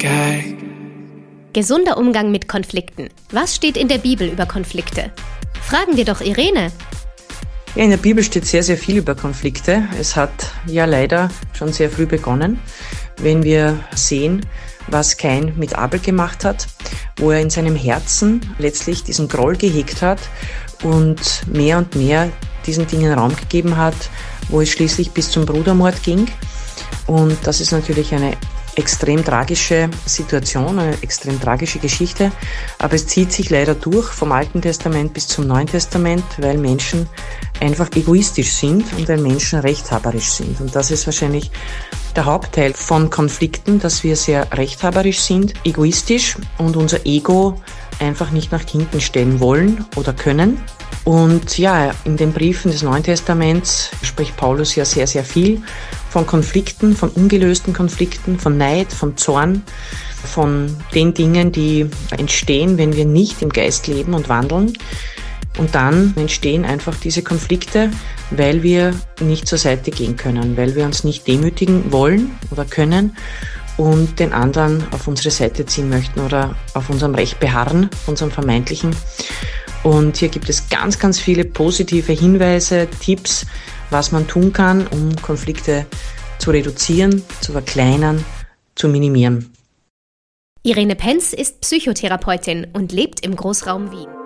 guy. Gesunder Umgang mit Konflikten. Was steht in der Bibel über Konflikte? Fragen wir doch Irene. Ja, in der Bibel steht sehr, sehr viel über Konflikte. Es hat ja leider schon sehr früh begonnen, wenn wir sehen, was Kain mit Abel gemacht hat, wo er in seinem Herzen letztlich diesen Groll gehegt hat und mehr diesen Dingen Raum gegeben hat, wo es schließlich bis zum Brudermord ging. Und das ist natürlich eine extrem tragische Situation, eine extrem tragische Geschichte, aber es zieht sich leider durch vom Alten Testament bis zum Neuen Testament, weil Menschen einfach egoistisch sind und weil Menschen rechthaberisch sind. Und das ist wahrscheinlich der Hauptteil von Konflikten, dass wir sehr rechthaberisch sind, egoistisch und unser Ego einfach nicht nach hinten stellen wollen oder können. Und ja, in den Briefen des Neuen Testaments spricht Paulus ja sehr, sehr viel von Konflikten, von ungelösten Konflikten, von Neid, von Zorn, von den Dingen, die entstehen, wenn wir nicht im Geist leben und wandeln. Und dann entstehen einfach diese Konflikte, weil wir nicht zur Seite gehen können, weil wir uns nicht demütigen wollen oder können und den anderen auf unsere Seite ziehen möchten oder auf unserem Recht beharren, unserem vermeintlichen. Und hier gibt es ganz, ganz viele positive Hinweise, Tipps, was man tun kann, um Konflikte zu reduzieren, zu verkleinern, zu minimieren. Irene Penz ist Psychotherapeutin und lebt im Großraum Wien.